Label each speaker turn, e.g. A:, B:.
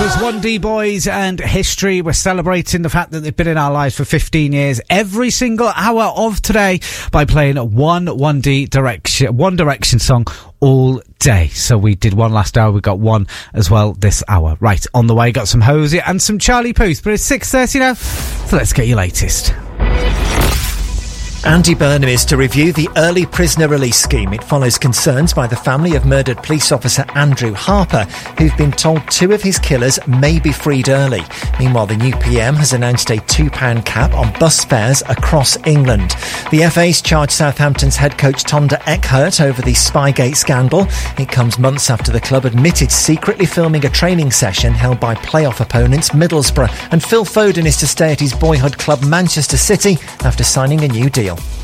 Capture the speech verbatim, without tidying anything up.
A: was one D Boys and History. We're celebrating the fact that they've been in our lives for fifteen years every single hour of today by playing one One D Direction, One Direction song all day. So we did one last hour, we got one as well this hour. Right, on the way, got some Hosey and some Charlie Puth, but it's six thirty now, so let's get your latest.
B: Andy Burnham is to review the early prisoner release scheme. It follows concerns by the family of murdered police officer Andrew Harper, who've been told two of his killers may be freed early. Meanwhile, the new P M has announced a two pound cap on bus fares across England. The F A's charged Southampton's head coach Tonda Eckhart over the Spygate scandal. It comes months after the club admitted secretly filming a training session held by playoff opponents Middlesbrough. And Phil Foden is to stay at his boyhood club Manchester City after signing a new deal.